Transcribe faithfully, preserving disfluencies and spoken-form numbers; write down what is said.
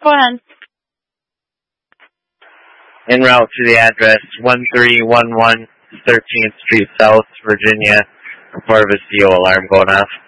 Go ahead. En route to the address one three one one thirteenth Street South, Virginia. Report of a C O alarm going off.